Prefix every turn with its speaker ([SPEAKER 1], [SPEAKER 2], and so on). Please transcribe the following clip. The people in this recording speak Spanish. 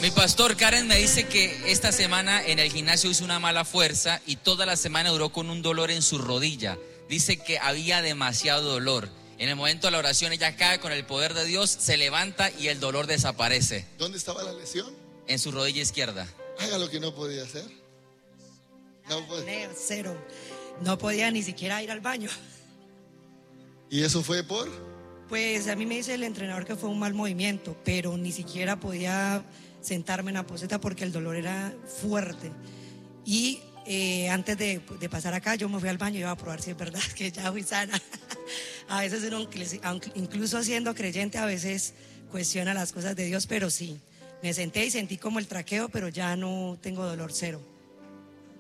[SPEAKER 1] Mi pastor Karen me dice que esta semana en el gimnasio hizo una mala fuerza y toda la semana duró con un dolor en su rodilla. Dice que había demasiado dolor. En el momento de la oración ella cae con el poder de Dios, se levanta y el dolor desaparece.
[SPEAKER 2] ¿Dónde estaba la lesión?
[SPEAKER 1] En su rodilla izquierda.
[SPEAKER 2] Haga lo que no podía hacer. No podía.
[SPEAKER 3] Cero. No podía ni siquiera ir al baño.
[SPEAKER 2] ¿Y eso fue por?
[SPEAKER 3] Pues a mí me dice el entrenador que fue un mal movimiento, pero ni siquiera podía sentarme en la poseta porque el dolor era fuerte. Y antes de pasar acá yo me fui al baño y iba a probar si es verdad que ya fui sana. A veces uno, incluso siendo creyente, a veces cuestiona las cosas de Dios, pero sí, me senté y sentí como el traqueo, pero ya no tengo dolor, cero.